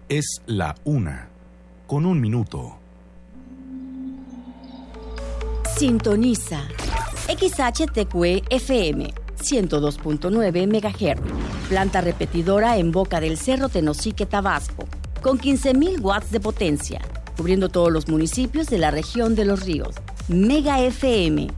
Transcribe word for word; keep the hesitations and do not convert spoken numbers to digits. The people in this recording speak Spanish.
Es la una, con un minuto. Sintoniza X H T Q E F M ciento dos punto nueve megahertz, planta repetidora en Boca del Cerro, Tenosique, Tabasco, con quince mil watts de potencia, cubriendo todos los municipios de la región de Los Ríos. Mega F M